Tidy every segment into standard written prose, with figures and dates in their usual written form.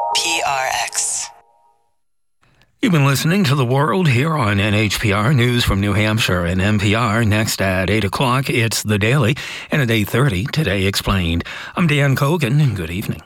PRX. You've been listening to The World here on NHPR News from New Hampshire and NPR. Next at 8 o'clock, it's The Daily, and at 8:30, Today Explained. I'm Dan Cogan, and good evening.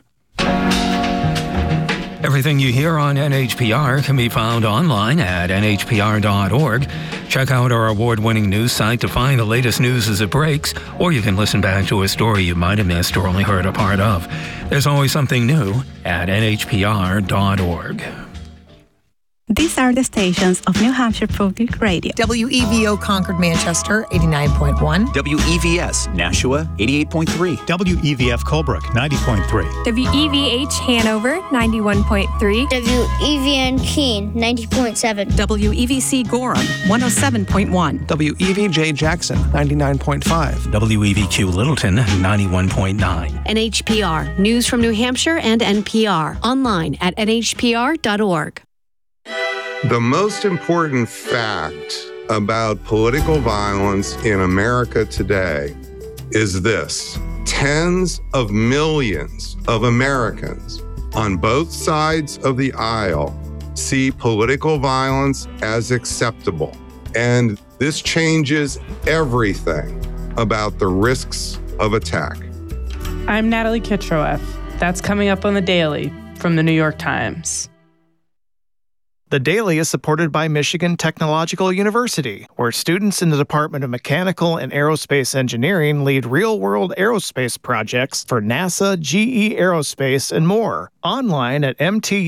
Everything you hear on NHPR can be found online at nhpr.org. Check out our award-winning news site to find the latest news as it breaks, or you can listen back to a story you might have missed or only heard a part of. There's always something new at nhpr.org. These are the stations of New Hampshire Public Radio. WEVO Concord, Manchester, 89.1. WEVS Nashua, 88.3. WEVF Colebrook, 90.3. WEVH Hanover, 91.3. WEVN Keene, 90.7. WEVC Gorham, 107.1. WEVJ Jackson, 99.5. WEVQ Littleton, 91.9. NHPR, News from New Hampshire and NPR. Online at nhpr.org. The most important fact about political violence in America today is this: tens of millions of Americans on both sides of the aisle see political violence as acceptable. And this changes everything about the risks of attack. I'm Natalie Kitroeff. That's coming up on The Daily from the New York Times. The Daily is supported by Michigan Technological University, where students in the Department of Mechanical and Aerospace Engineering lead real-world aerospace projects for NASA, GE Aerospace, and more. Online at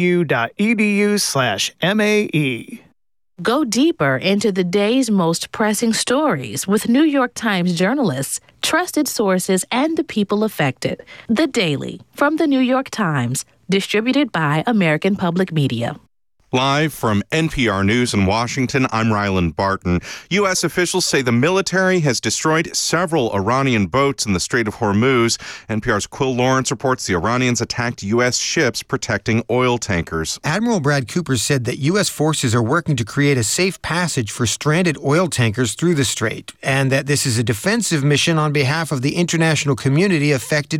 mtu.edu/MAE. Go deeper into the day's most pressing stories with New York Times journalists, trusted sources, and the people affected. The Daily from the New York Times, distributed by American Public Media. Live from NPR News in Washington, I'm Ryland Barton. U.S. officials say the military has destroyed several Iranian boats in the Strait of Hormuz. NPR's Quill Lawrence reports the Iranians attacked U.S. ships protecting oil tankers. Admiral Brad Cooper said that U.S. forces are working to create a safe passage for stranded oil tankers through the strait, and that this is a defensive mission on behalf of the international community affected